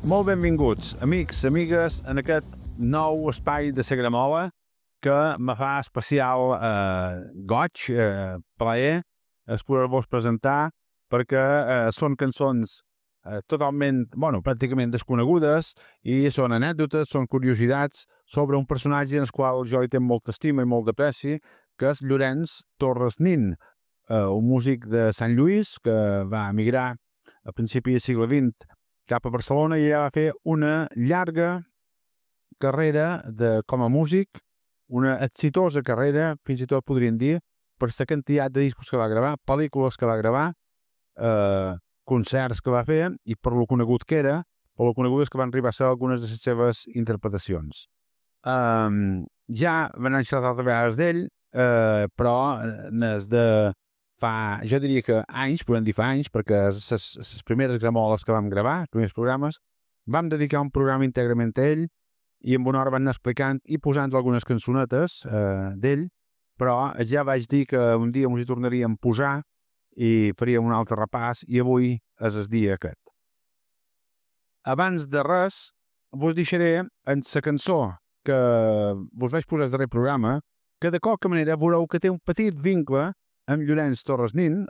Molt benvinguts, amics, amigues, en aquest nou espai de la Gramola que me fa especial goig, plaer, es poder-vos presentar perquè són cançons totalment, pràcticament desconegudes i són anècdotes, són curiositats sobre un personatge en el qual jo hi tinc molta estima i molt d'apreci, que és Llorenç Torres Nin, un músic de Sant Lluís que va emigrar a principi del segle XX cap a Barcelona i ja va fer una llarga carrera com a músic, una exitosa carrera, fins i tot podríem dir, per la quantitat de discos que va gravar, pel·lícules que va gravar, concerts que va fer i per lo conegut que era, per lo conegudes que van arribar a ser algunes de les seves interpretacions. Ja van anar altres vegades d'ell, però des de jo diria que anys, podem dir fa anys, perquè les primeres gramoles que vam gravar, els primers programes, vam dedicar un programa íntegrament a ell i en bona hora van anar explicant i posant algunes cançonetes d'ell, però ja vaig dir que un dia ens hi tornaríem a posar i faríem un altre repàs i avui és el dia aquest. Abans de res, vos deixaré en la cançó que vos vaig posar al darrer programa, que de qualque manera veureu que té un petit vincle amb Llorenç Torres Nin,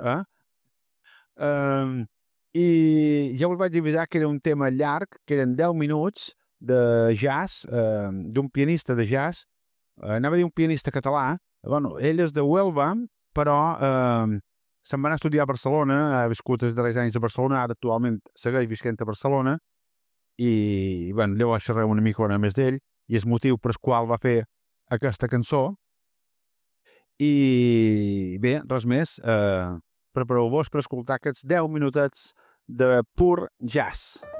i ja us vaig avisar que era un tema llarg, que eren 10 minuts de jazz, d'un pianista de jazz, anava a dir un pianista català, ell és de Huelva, però se'n va anar a estudiar a Barcelona, ha viscut els darrers anys a Barcelona, ara actualment segueix visquent a Barcelona, i llavors xerrem una mica més d'ell, i el motiu per el qual va fer aquesta cançó. I bé, res més, prepareu-vos per escoltar aquests 10 minutets de pur jazz.